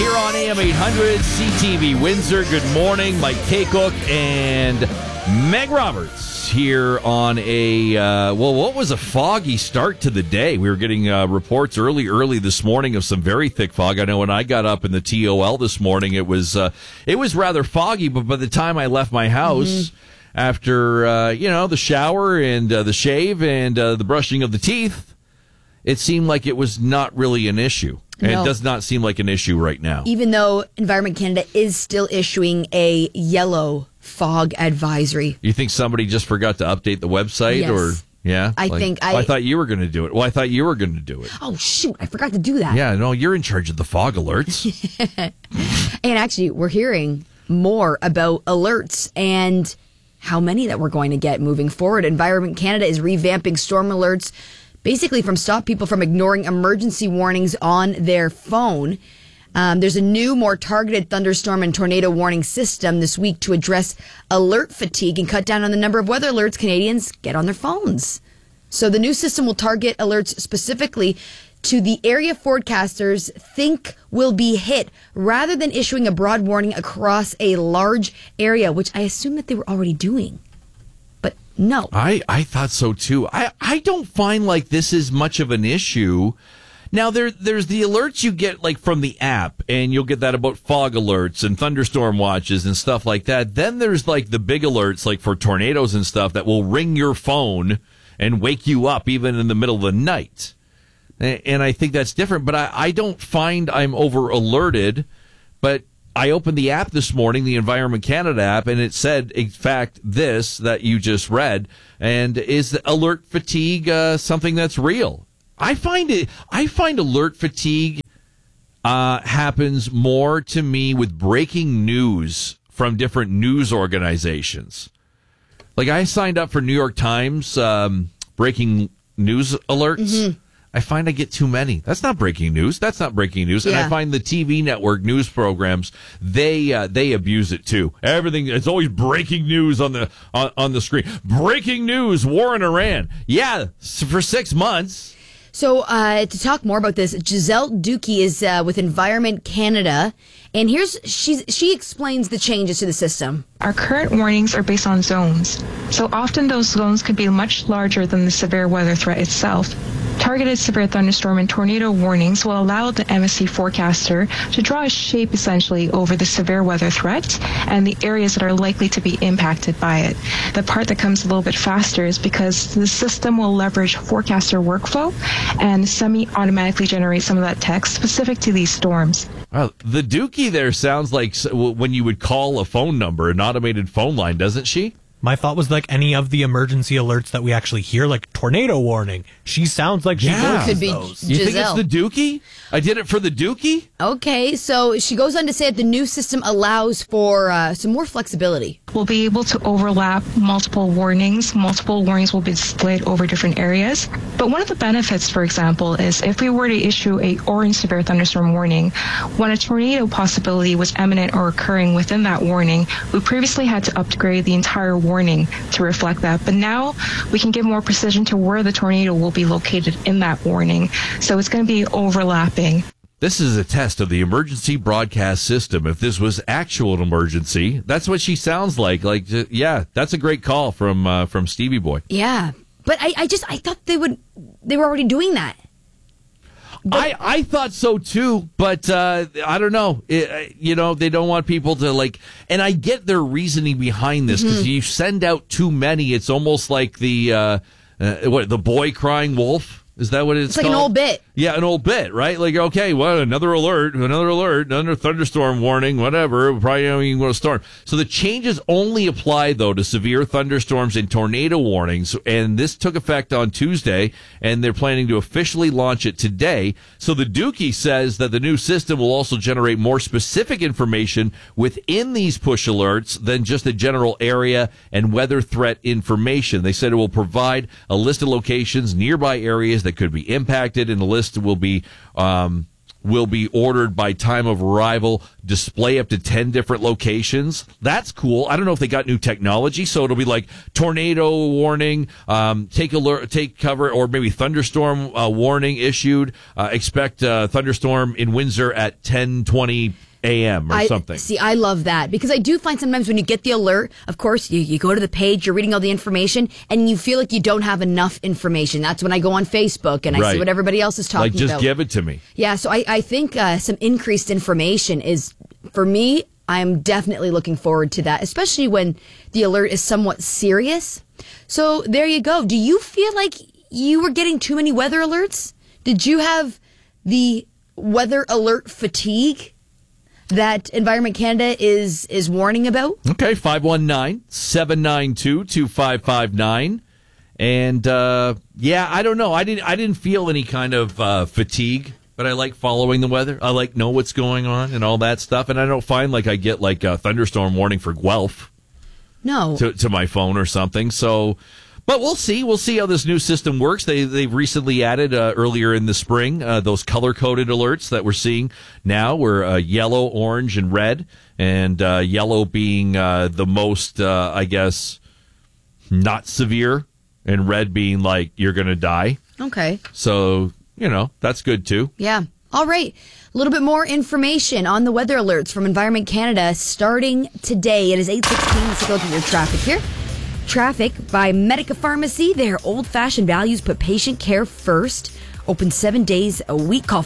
here on AM 800, CTV Windsor. Good morning. Mike Kaycook and Meg Roberts here on what was a foggy start to the day. We were getting reports early this morning of some very thick fog. I know when I got up in the TOL this morning, it was rather foggy, but by the time I left my house after, the shower and the shave and the brushing of the teeth, it seemed like it was not really an issue. And It does not seem like an issue right now. Even though Environment Canada is still issuing a yellow fog advisory. You think somebody just forgot to update the website? Yes. Or yeah? I thought you were going to do it. Well, I thought you were going to do it. Oh, shoot. I forgot to do that. Yeah, no, you're in charge of the fog alerts. And actually, we're hearing more about alerts and how many that we're going to get moving forward. Environment Canada is revamping storm alerts, basically from stop people from ignoring emergency warnings on their phone. There's a new, more targeted thunderstorm and tornado warning system this week to address alert fatigue and cut down on the number of weather alerts Canadians get on their phones. So the new system will target alerts specifically to the area forecasters think will be hit, rather than issuing a broad warning across a large area, which I assume that they were already doing. But no. I thought so too. I don't find like this is much of an issue. Now there's the alerts you get like from the app, and you'll get that about fog alerts and thunderstorm watches and stuff like that. Then there's like the big alerts like for tornadoes and stuff that will ring your phone and wake you up even in the middle of the night. And I think that's different, but I don't find I'm over alerted. But I opened the app this morning, the Environment Canada app, and it said, in fact, this that you just read. And is alert fatigue something that's real? I find alert fatigue happens more to me with breaking news from different news organizations. Like I signed up for New York Times breaking news alerts. Mm-hmm. I find I get too many. That's not breaking news. Yeah. And I find the TV network news programs, they abuse it too. Everything, it's always breaking news on the screen. Breaking news, war in Iran. Yeah, for 6 months. So to talk more about this, Giselle Dukey is with Environment Canada, and she explains the changes to the system. Our current warnings are based on zones, so often those zones could be much larger than the severe weather threat itself. Targeted severe thunderstorm and tornado warnings will allow the MSC forecaster to draw a shape essentially over the severe weather threat and the areas that are likely to be impacted by it. The part that comes a little bit faster is because the system will leverage forecaster workflow and semi-automatically generate some of that text specific to these storms. Well, the Dookie there sounds like when you would call a phone number, an automated phone line, doesn't she? My thought was like any of the emergency alerts that we actually hear, like tornado warning. She sounds like she goes could be those. You think it's the Dookie? I did it for the Dookie? Okay, so she goes on to say that the new system allows for some more flexibility. We'll be able to overlap multiple warnings. Multiple warnings will be displayed over different areas. But one of the benefits, for example, is if we were to issue a orange severe thunderstorm warning, when a tornado possibility was imminent or occurring within that warning, we previously had to upgrade the entire warning to reflect that. But now we can give more precision to where the tornado will be located in that warning. So it's going to be overlapping. This is a test of the emergency broadcast system. If this was actual emergency, that's what she sounds like. Like, yeah, that's a great call from Stevie Boy. Yeah, but I thought they were already doing that. But I thought so too, but I don't know. They don't want people to like, and I get their reasoning behind this because you send out too many. It's almost like the boy crying wolf. Is that what it's called? Like an old bit. Yeah, an old bit, right? Like, okay, well, another alert, another thunderstorm warning, whatever. Probably not even going to storm. So the changes only apply, though, to severe thunderstorms and tornado warnings. And this took effect on Tuesday, and they're planning to officially launch it today. So the Dookie says that the new system will also generate more specific information within these push alerts than just the general area and weather threat information. They said it will provide a list of locations, nearby areas that could be impacted, and the list will be will be ordered by time of arrival, display up to 10 different locations. That's cool. I don't know if they got new technology, so it'll be like tornado warning, take cover, or maybe thunderstorm warning issued. Expect thunderstorm in Windsor at 10:20 a.m. or something. See, I love that because I do find sometimes when you get the alert, of course, you go to the page, you're reading all the information, and you feel like you don't have enough information. That's when I go on Facebook and I see what everybody else is talking about. Like, just give it to me. Yeah, so I think some increased information is, for me, I'm definitely looking forward to that, especially when the alert is somewhat serious. So there you go. Do you feel like you were getting too many weather alerts? Did you have the weather alert fatigue that Environment Canada is warning about? Okay, 519-792-2559. And I don't know. I didn't feel any kind of fatigue, but I like following the weather. I like know what's going on and all that stuff. And I don't find like I get like a thunderstorm warning for Guelph. No. To my phone or something. So, but we'll see. We'll see how this new system works. They've recently added earlier in the spring those color-coded alerts that we're seeing now. Were yellow, orange, and red, and yellow being the most, I guess, not severe, and red being like you're going to die. Okay. So, that's good too. Yeah. All right. A little bit more information on the weather alerts from Environment Canada starting today. It is 8:16. Let's take a look at your traffic here. Traffic by Medica Pharmacy. Their old-fashioned values put patient care first. Open 7 days a week. Call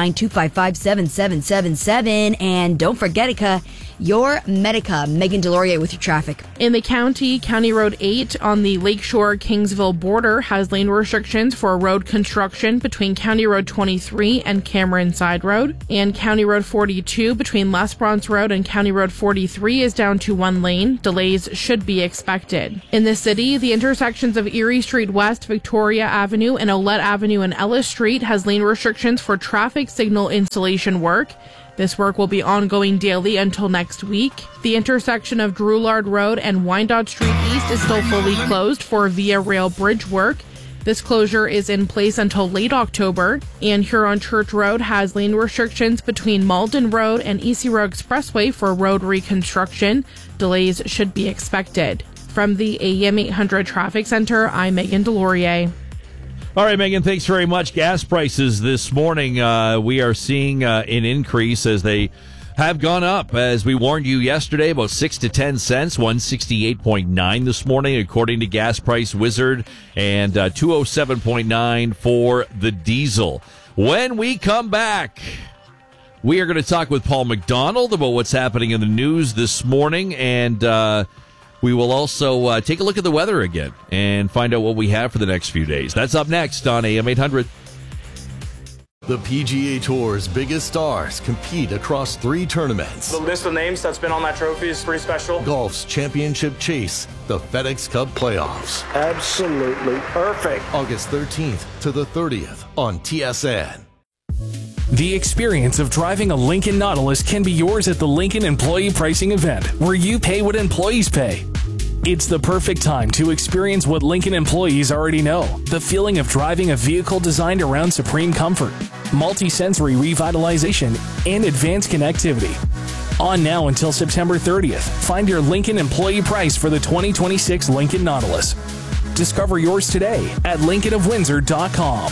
519-255-7777. And don't forget, your Medica. Megan Delorier with your traffic. In the county, County Road 8 on the Lakeshore-Kingsville border has lane restrictions for road construction between County Road 23 and Cameron Side Road. And County Road 42 between L'Esperance Road and County Road 43 is down to 1 lane. Delays should be expected. In the city, the intersections of Erie Street West, Victoria Avenue, and Olette Avenue and Ellis Street has lane restrictions for traffic signal installation work. This work will be ongoing daily until next week. The intersection of Drouillard Road and Wyandotte Street East is still fully closed for Via Rail bridge work. This closure is in place until late October. And Huron Church Road has lane restrictions between Malden Road and Easy Road Expressway for road reconstruction. Delays should be expected. From the AM 800 Traffic Center, I'm Megan Delorier. All right, Megan, thanks very much. Gas prices this morning, we are seeing an increase as they have gone up. As we warned you yesterday, about 6 to 10 cents, 168.9 this morning, according to Gas Price Wizard, and 207.9 for the diesel. When we come back, we are going to talk with Paul McDonald about what's happening in the news this morning, and we will also take a look at the weather again and find out what we have for the next few days. That's up next on AM 800. The PGA Tour's biggest stars compete across 3 tournaments. The list of names that's been on that trophy is pretty special. Golf's championship chase, the FedEx Cup playoffs. Absolutely perfect. August 13th to the 30th on TSN. The experience of driving a Lincoln Nautilus can be yours at the Lincoln Employee Pricing Event, where you pay what employees pay. It's the perfect time to experience what Lincoln employees already know, the feeling of driving a vehicle designed around supreme comfort, multi-sensory revitalization, and advanced connectivity. On now until September 30th, find your Lincoln employee price for the 2026 Lincoln Nautilus. Discover yours today at LincolnofWindsor.com.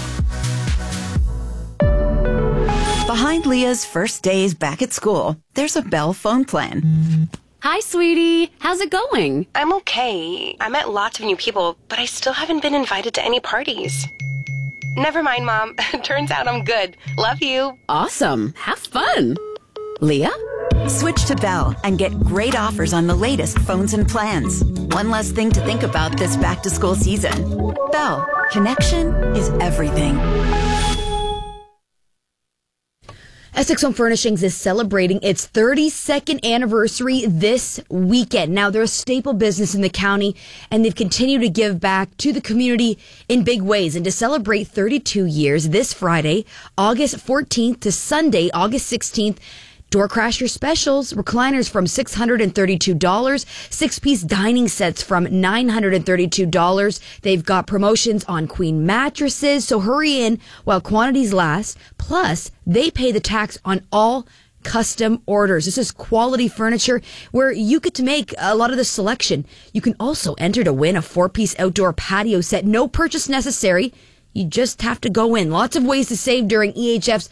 Behind Leah's first days back at school, there's a Bell phone plan. Hi, sweetie. How's it going? I'm okay. I met lots of new people, but I still haven't been invited to any parties. Never mind, Mom. Turns out I'm good. Love you. Awesome. Have fun. Leah? Switch to Bell and get great offers on the latest phones and plans. One less thing to think about this back-to-school season. Bell. Connection is everything. Essex Home Furnishings is celebrating its 32nd anniversary this weekend. Now, they're a staple business in the county, and they've continued to give back to the community in big ways. And to celebrate 32 years, this Friday, August 14th to Sunday, August 16th, Door Crasher specials, recliners from $632, 6-piece dining sets from $932. They've got promotions on queen mattresses, so hurry in while quantities last. Plus, they pay the tax on all custom orders. This is quality furniture where you get to make a lot of the selection. You can also enter to win a 4-piece outdoor patio set. No purchase necessary. You just have to go in. Lots of ways to save during EHF's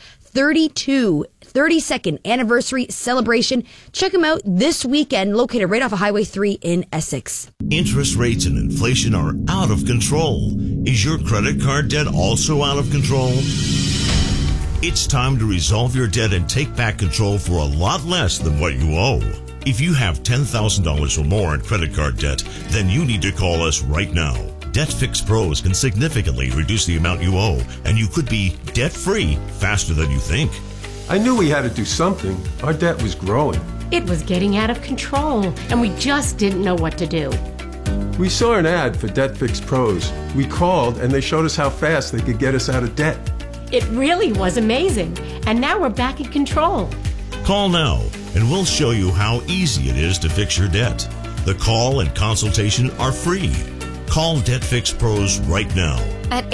32nd anniversary celebration. Check them out this weekend, located right off of Highway 3 in Essex. Interest rates and inflation are out of control. Is your credit card debt also out of control? It's time to resolve your debt and take back control for a lot less than what you owe. If you have $10,000 or more in credit card debt, then you need to call us right now. Debt Fix Pros can significantly reduce the amount you owe, and you could be debt-free faster than you think. I knew we had to do something. Our debt was growing. It was getting out of control, and we just didn't know what to do. We saw an ad for Debt Fix Pros. We called, and they showed us how fast they could get us out of debt. It really was amazing, and now we're back in control. Call now, and we'll show you how easy it is to fix your debt. The call and consultation are free. Call Debt Fix Pros right now. At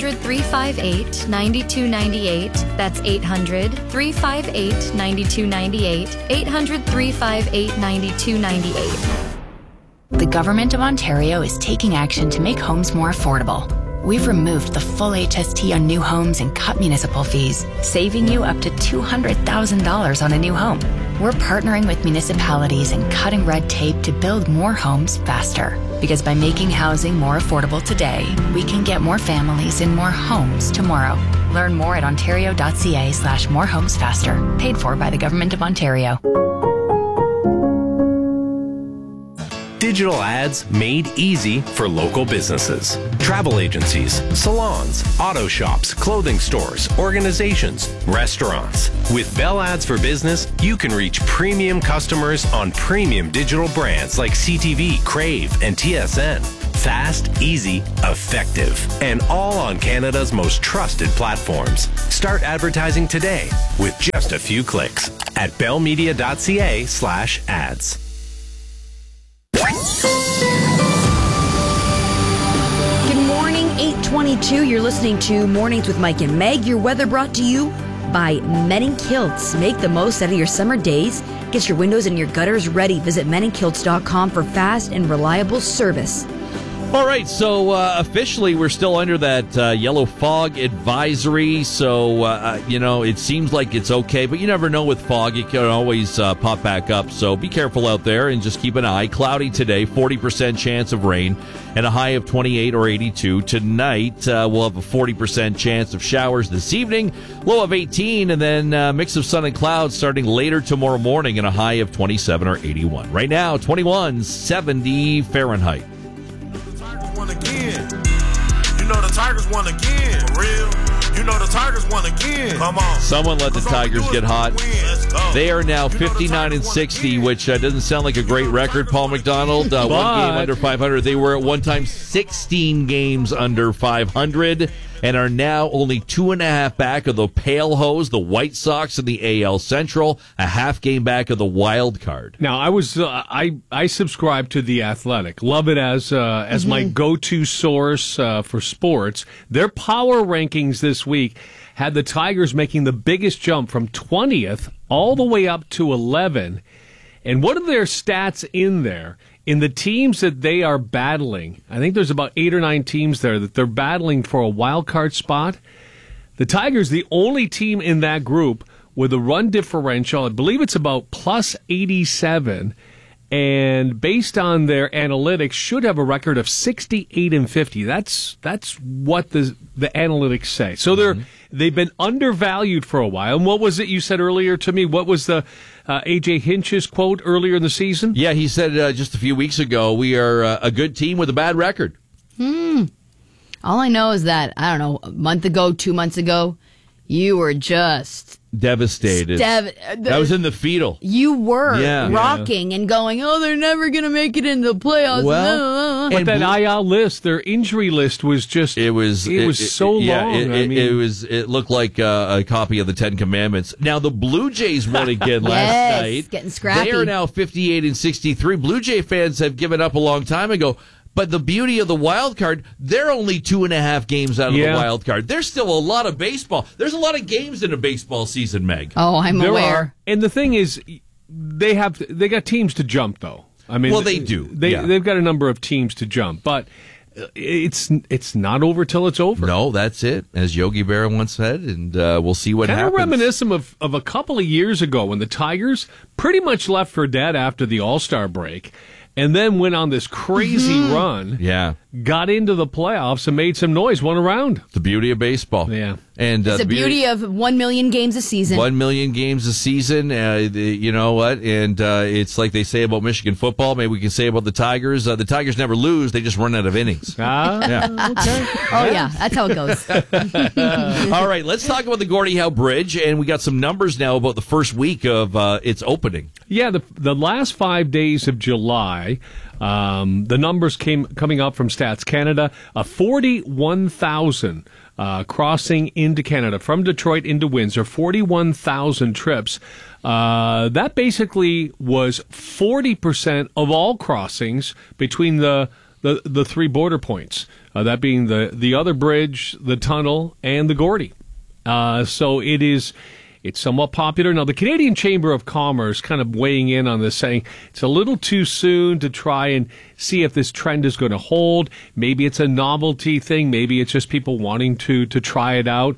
800-358-9298. That's 800-358-9298. 800-358-9298. The Government of Ontario is taking action to make homes more affordable. We've removed the full HST on new homes and cut municipal fees, saving you up to $200,000 on a new home. We're partnering with municipalities and cutting red tape to build more homes faster. Because by making housing more affordable today, we can get more families in more homes tomorrow. Learn more at ontario.ca/morehomesfaster. Paid for by the Government of Ontario. Digital ads made easy for local businesses. Travel agencies, salons, auto shops, clothing stores, organizations, restaurants. With Bell Ads for Business, you can reach premium customers on premium digital brands like CTV, Crave, and TSN. Fast, easy, effective, and all on Canada's most trusted platforms. Start advertising today with just a few clicks at bellmedia.ca/ads. Good morning, 8:22. You're listening to Mornings with Mike and Meg. Your weather brought to you by Menning Kilts. Make the most out of your summer days. Get your windows and your gutters ready. Visit menningkilts.com for fast and reliable service. All right, so officially we're still under that yellow fog advisory, so, it seems like it's okay, but you never know with fog. It can always pop back up, so be careful out there and just keep an eye. Cloudy today, 40% chance of rain, and a high of 28 or 82. Tonight, we'll have a 40% chance of showers this evening, low of 18, and then a mix of sun and clouds starting later tomorrow morning, and a high of 27 or 81. Right now, 21, 70 Fahrenheit. Again. You know the Tigers won again. For real. You know the Tigers won again. Come on. Someone let the Tigers get hot. They are now 59-60, which doesn't sound like a great record, Paul McDonald. One game under 500. They were at one time 16 games under 500 and are now only 2.5 back of the Pale Hose, the White Sox in the AL Central, a half game back of the wild card. Now, I subscribe to The Athletic. Love it as my go-to source for sports. Their power rankings this week had the Tigers making the biggest jump from 20th all the way up to 11. And what are their stats in there? In the teams that they are battling, I think there's about 8 or 9 teams there that they're battling for a wild card spot. The Tigers, the only team in that group with a run differential, I believe it's about plus 87, and based on their analytics, should have a record of 68-50. That's what the analytics say. So they've been undervalued for a while. And what was it you said earlier to me? What was the A.J. Hinch's quote earlier in the season? Yeah, he said just a few weeks ago, we are a good team with a bad record. All I know is that, I don't know, a month ago, 2 months ago, you were just devastated. That was in the fetal. You were rocking and going, oh, they're never going to make it in the playoffs. Well, But that IL list, their injury list was just so long. It looked like a copy of the Ten Commandments. Now the Blue Jays won again last night. Getting scrappy. They are now 58-63. Blue Jay fans have given up a long time ago. But the beauty of the wild card, they're only 2.5 games out of the wild card. There's still a lot of baseball. There's a lot of games in a baseball season, Meg. Oh, I'm aware. And the thing is, they got teams to jump, though. I mean, well, they do. They've got a number of teams to jump, but it's not over till it's over. No, that's it, as Yogi Berra once said, and we'll see what happens. Kind of reminiscent of a couple of years ago when the Tigers pretty much left for dead after the All-Star break. And then went on this crazy run. Yeah. Got into the playoffs and made some noise, won a round. The beauty of baseball. Yeah. And it's the beauty of 1 million games a season. 1 million games a season. You know what? And it's like they say about Michigan football. Maybe we can say about the Tigers. The Tigers never lose. They just run out of innings. Okay. Oh, yeah. That's how it goes. All right. Let's talk about the Gordie Howe Bridge. And we got some numbers now about the first week of its opening. Yeah. The last 5 days of July, the numbers coming up from Stats Canada, 41,000 crossing into Canada from Detroit into Windsor, 41,000 trips. That basically was 40% of all crossings between the three border points, that being the other bridge, the tunnel, and the Gordie. So it's somewhat popular. Now, the Canadian Chamber of Commerce kind of weighing in on this, saying it's a little too soon to try and see if this trend is going to hold. Maybe it's a novelty thing. Maybe it's just people wanting to try it out.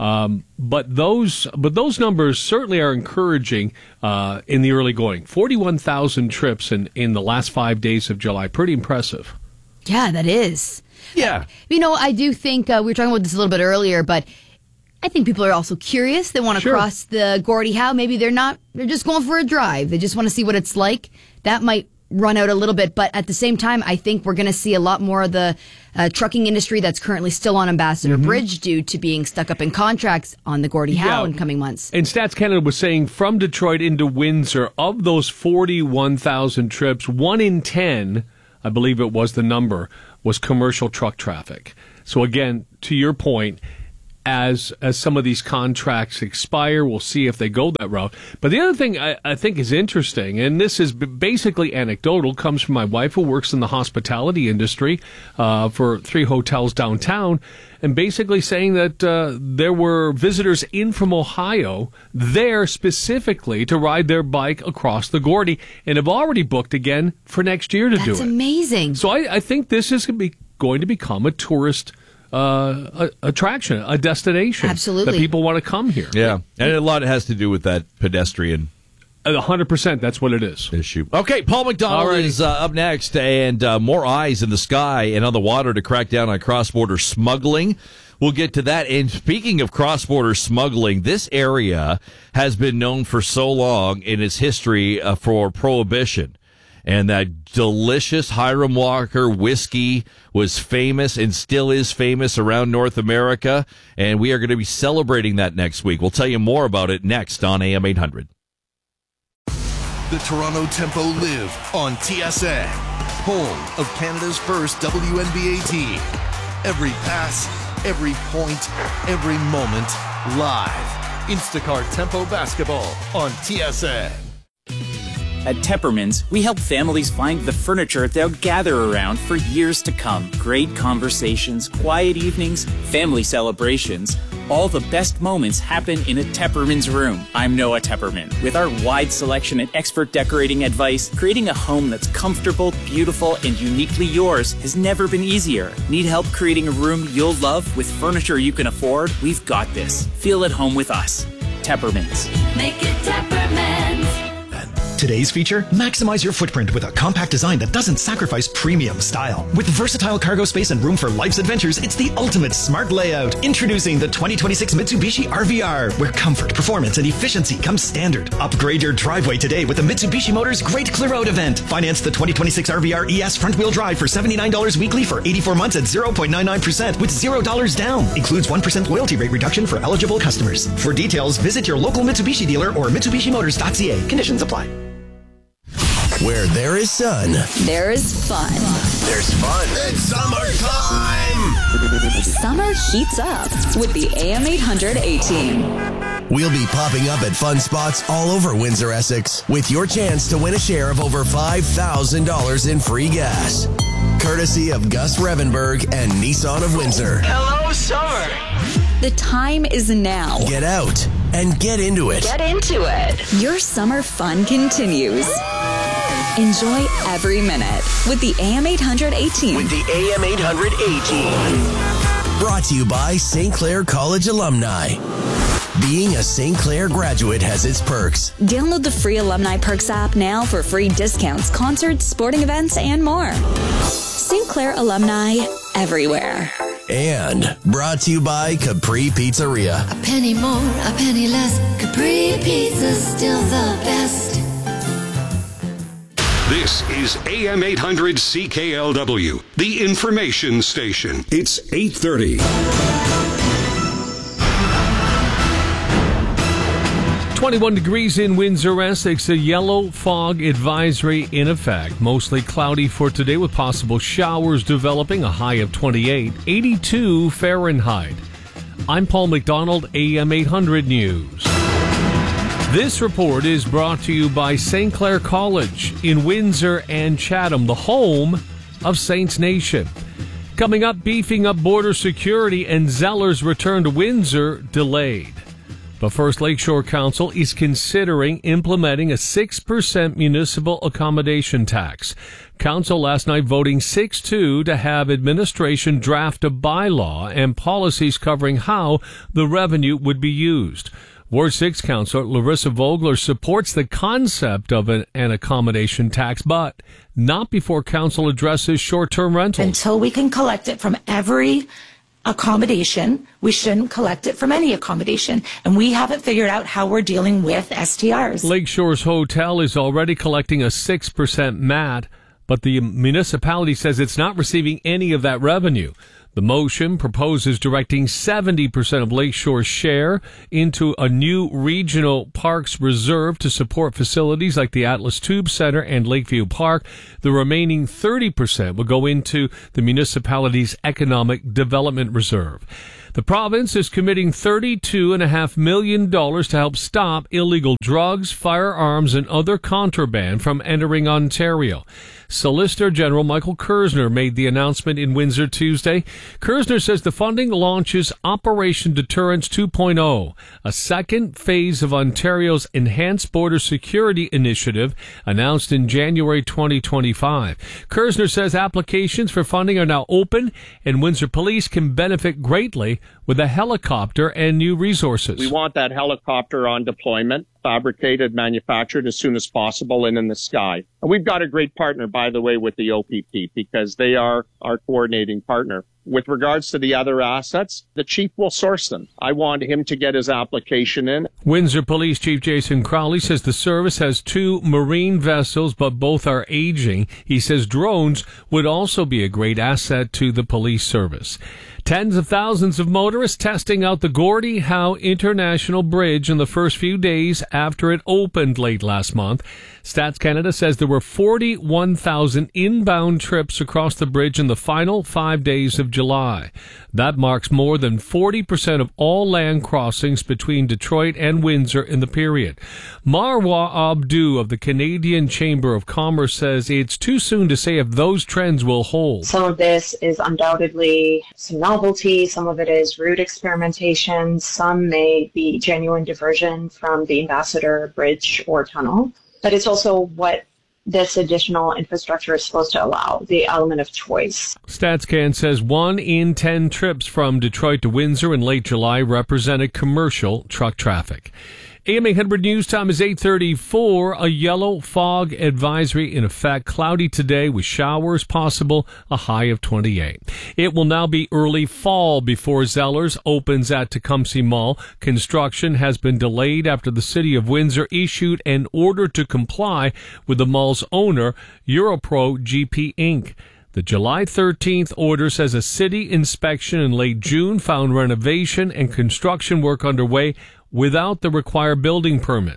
But those numbers certainly are encouraging in the early going. 41,000 trips in the last 5 days of July. Pretty impressive. Yeah, that is. Yeah. You know, I do think we were talking about this a little bit earlier, but I think people are also curious. They want to cross the Gordie Howe. Maybe they're just going for a drive. They just want to see what it's like. That might run out a little bit, but at the same time, I think we're going to see a lot more of the trucking industry that's currently still on Ambassador Bridge due to being stuck up in contracts on the Gordie Howe in coming months. And Stats Canada was saying from Detroit into Windsor, of those 41,000 trips, 1 in 10, I believe it was the number, was commercial truck traffic. So again, to your point, as some of these contracts expire, we'll see if they go that route. But the other thing I think is interesting, and this is basically anecdotal, comes from my wife who works in the hospitality industry for 3 hotels downtown, and basically saying that there were visitors in from Ohio there specifically to ride their bike across the Gordie and have already booked again for next year to do it. That's amazing. So I think this is going to become a tourist attraction, a destination. Absolutely. That people want to come here. Yeah. And a lot has to do with that pedestrian 100%. That's what it is. Issue. Okay, Paul McDonald is up next, and more eyes in the sky and on the water to crack down on cross-border smuggling. We'll get to that. And speaking of cross-border smuggling, this area has been known for so long in its history for prohibition. And that delicious Hiram Walker whiskey was famous and still is famous around North America. And we are going to be celebrating that next week. We'll tell you more about it next on AM 800. The Toronto Tempo live on TSN, home of Canada's first WNBA team. Every pass, every point, every moment, live. Instacart Tempo Basketball on TSN. At Tepperman's, we help families find the furniture they'll gather around for years to come. Great conversations, quiet evenings, family celebrations. All the best moments happen in a Tepperman's room. I'm Noah Tepperman. With our wide selection and expert decorating advice, creating a home that's comfortable, beautiful, and uniquely yours has never been easier. Need help creating a room you'll love with furniture you can afford? We've got this. Feel at home with us. Tepperman's. Make it Tepperman's. Today's feature, maximize your footprint with a compact design that doesn't sacrifice premium style. With versatile cargo space and room for life's adventures, it's the ultimate smart layout. Introducing the 2026 Mitsubishi RVR, where comfort, performance, and efficiency come standard. Upgrade your driveway today with the Mitsubishi Motors Great Clear Out event. Finance the 2026 RVR ES front-wheel drive for $79 weekly for 84 months at 0.99% with $0 down. Includes 1% loyalty rate reduction for eligible customers. For details, visit your local Mitsubishi dealer or MitsubishiMotors.ca. Conditions apply. Where there is sun, There is fun. there's fun. It's summertime! Summer heats up with the AM 800 A-Team. We'll be popping up at fun spots all over Windsor, Essex, with your chance to win a share of over $5,000 in free gas. Courtesy of Gus Revenberg and Nissan of Windsor. Hello, summer. The time is now. Get out and get into it. Get into it. Your summer fun continues. Enjoy every minute with the AM 800 A-Team. With the AM 800 A-Team. Brought to you by St. Clair College alumni. Being a St. Clair graduate has its perks. Download the free Alumni Perks app now for free discounts, concerts, sporting events, and more. St. Clair alumni everywhere. And brought to you by Capri Pizzeria. A penny more, a penny less. Capri Pizza's still the best. This is AM 800 CKLW, the information station. It's 8:30. 21 degrees in Windsor, Essex. A yellow fog advisory in effect. Mostly cloudy for today with possible showers developing. A high of 28, 82 Fahrenheit. I'm Paul McDonald, AM 800 News. This report is brought to you by St. Clair College in Windsor and Chatham, the home of Saints Nation. Coming up, beefing up border security and Zeller's return to Windsor delayed. But first, Lakeshore Council is considering implementing a 6% municipal accommodation tax. Council last night voting 6-2 to have administration draft a bylaw and policies covering how the revenue would be used. Ward 6 Councillor Larissa Vogler supports the concept of an accommodation tax, but not before Council addresses short-term rentals. Until we can collect it from every accommodation, we shouldn't collect it from any accommodation. And we haven't figured out how we're dealing with STRs. Lakeshore's Hotel is already collecting a 6% MAT, but the municipality says it's not receiving any of that revenue. The motion proposes directing 70% of Lakeshore's share into a new regional parks reserve to support facilities like the Atlas Tube Center and Lakeview Park. The remaining 30% will go into the municipality's economic development reserve. The province is committing $32.5 million to help stop illegal drugs, firearms, and other contraband from entering Ontario. Solicitor General Michael Kersner made the announcement in Windsor Tuesday. Kersner says the funding launches Operation Deterrence 2.0, a second phase of Ontario's Enhanced Border Security Initiative announced in January 2025. Kersner says applications for funding are now open and Windsor Police can benefit greatly with a helicopter and new resources. We want that helicopter on deployment, fabricated, manufactured as soon as possible and in the sky. And we've got a great partner, by the way, with the OPP because they are our coordinating partner. With regards to the other assets, the chief will source them. I want him to get his application in. Windsor Police Chief Jason Crowley says the service has 2 marine vessels, but both are aging. He says drones would also be a great asset to the police service. Tens of thousands of motorists testing out the Gordie Howe International Bridge in the first few days after it opened late last month. Stats Canada says there were 41,000 inbound trips across the bridge in the final 5 days of July. That marks more than 40% of all land crossings between Detroit and Windsor in the period. Marwa Abdu of the Canadian Chamber of Commerce says it's too soon to say if those trends will hold. Some of this is undoubtedly some novelty, some of it is route experimentation, some may be genuine diversion from the Ambassador Bridge or tunnel. But it's also what this additional infrastructure is supposed to allow, the element of choice. StatsCan says 1 in 10 trips from Detroit to Windsor in late July represented commercial truck traffic. AM 800 News time is 8:34. A yellow fog advisory in effect. Cloudy today with showers possible. A high of 28. It will now be early fall before Zellers opens at Tecumseh Mall. Construction has been delayed after the city of Windsor issued an order to comply with the mall's owner, Europro GP Inc. The July 13th order says a city inspection in late June found renovation and construction work underway without the required building permits.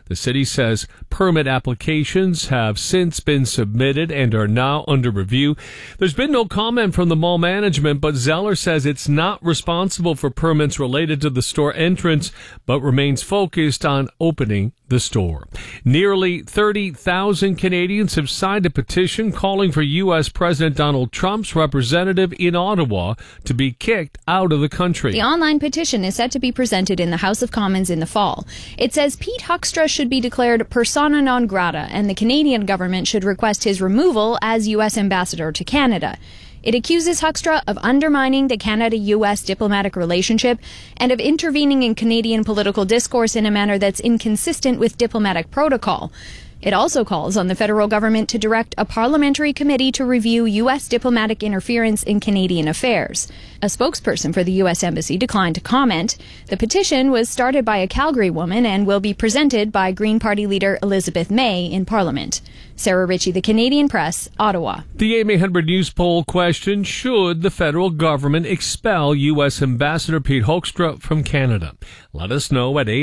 The city says permit applications have since been submitted and are now under review. There's been no comment from the mall management, but Zeller says it's not responsible for permits related to the store entrance, but remains focused on opening the store. Nearly 30,000 Canadians have signed a petition calling for U.S. President Donald Trump's representative in Ottawa to be kicked out of the country. The online petition is set to be presented in the House of Commons in the fall. It says Pete Huckstra should be declared persona non grata, and the Canadian government should request his removal as U.S. ambassador to Canada. It accuses Huckstra of undermining the Canada-U.S. diplomatic relationship and of intervening in Canadian political discourse in a manner that's inconsistent with diplomatic protocol. It also calls on the federal government to direct a parliamentary committee to review U.S. diplomatic interference in Canadian affairs. A spokesperson for the U.S. Embassy declined to comment. The petition was started by a Calgary woman and will be presented by Green Party leader Elizabeth May in Parliament. Sarah Ritchie, The Canadian Press, Ottawa. The AM 800 News poll question, should the federal government expel U.S. Ambassador Pete Hoekstra from Canada? Let us know at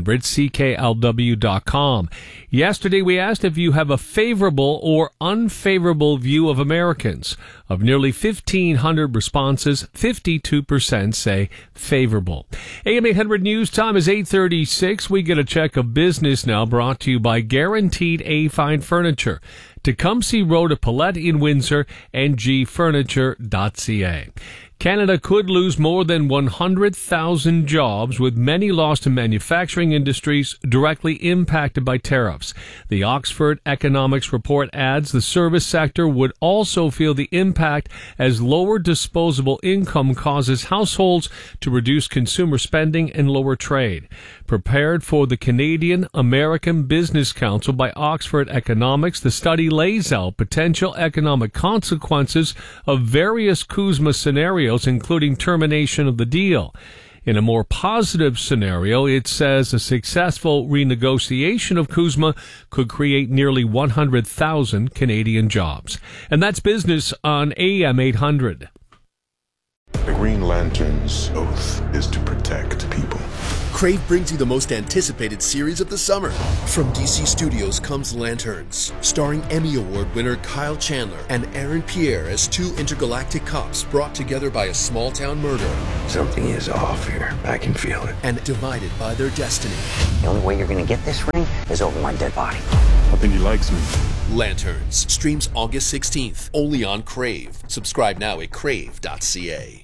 am800CKLW.com. Yesterday we asked if you have a favorable or unfavorable view of Americans. Of nearly 1,500 responses, 52% say favorable. AM 800 News time is 8:36. We get a check of business now, brought to you by Guaranteed A Fine Furniture, Tecumseh Road at Paulette in Windsor, and gfurniture.ca. Canada could lose more than 100,000 jobs, with many lost in manufacturing industries directly impacted by tariffs. The Oxford Economics Report adds the service sector would also feel the impact as lower disposable income causes households to reduce consumer spending and lower trade. Prepared for the Canadian American Business Council by Oxford Economics, the study lays out potential economic consequences of various CUSMA scenarios, including termination of the deal. In a more positive scenario, it says a successful renegotiation of CUSMA could create nearly 100,000 Canadian jobs. And that's business on AM 800. The Green Lantern's oath is to protect people. Crave brings you the most anticipated series of the summer. From DC Studios comes Lanterns, starring Emmy Award winner Kyle Chandler and Aaron Pierre as two intergalactic cops brought together by a small-town murder. Something is off here. I can feel it. And divided by their destiny. The only way you're going to get this ring is over my dead body. I think he likes me. Lanterns streams August 16th, only on Crave. Subscribe now at crave.ca.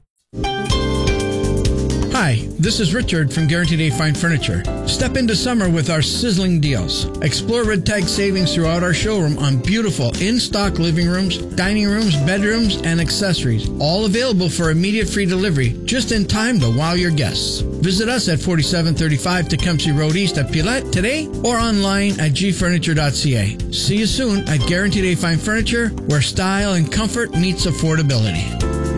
Hi, this is Richard from Guaranteed A Fine Furniture. Step into summer with our sizzling deals. Explore Red Tag savings throughout our showroom on beautiful in-stock living rooms, dining rooms, bedrooms, and accessories. All available for immediate free delivery, just in time to wow your guests. Visit us at 4735 Tecumseh Road East at Paulette today or online at gfurniture.ca. See you soon at Guaranteed A Fine Furniture, where style and comfort meets affordability.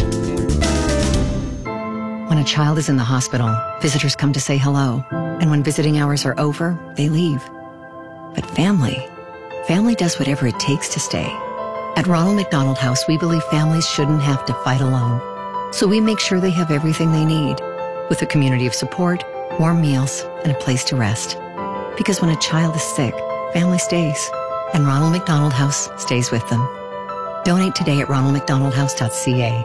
When a child is in the hospital, visitors come to say hello. And when visiting hours are over, they leave. But family does whatever it takes to stay. At Ronald McDonald House, we believe families shouldn't have to fight alone. So we make sure they have everything they need, with a community of support, warm meals, and a place to rest. Because when a child is sick, family stays. And Ronald McDonald House stays with them. Donate today at ronaldmcdonaldhouse.ca.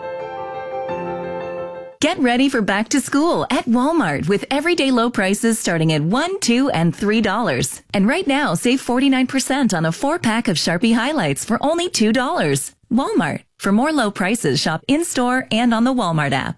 Get ready for back to school at Walmart with everyday low prices starting at $1, $2, and $3. And right now, save 49% on a 4-pack of Sharpie highlights for only $2. Walmart. For more low prices, shop in-store and on the Walmart app.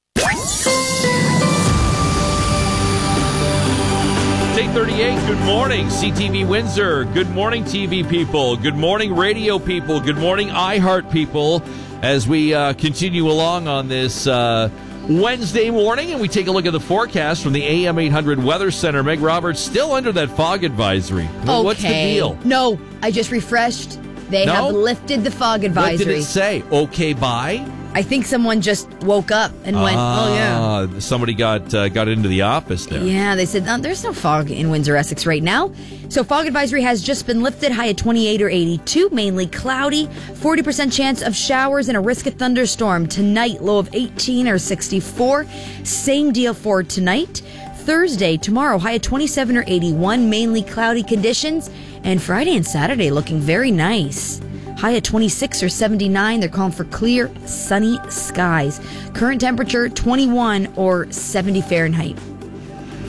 8:38, good morning, CTV Windsor. Good morning, TV people. Good morning, radio people. Good morning, iHeart people. As we continue along on this Wednesday morning, and we take a look at the forecast from the AM 800 Weather Center. Meg Roberts, still under that fog advisory. Okay. What's the deal? No, I just refreshed. They have lifted the fog advisory. What did it say? Okay, bye? I think someone just woke up and went, oh, yeah. Somebody got into the office there. Yeah, they said, there's no fog in Windsor, Essex right now. So fog advisory has just been lifted, high at 28 or 82, mainly cloudy, 40% chance of showers and a risk of thunderstorm. Tonight, low of 18 or 64. Same deal for tonight. Thursday, tomorrow, high at 27 or 81, mainly cloudy conditions. And Friday and Saturday looking very nice. High at 26 or 79. They're calling for clear, sunny skies. Current temperature 21 or 70 Fahrenheit.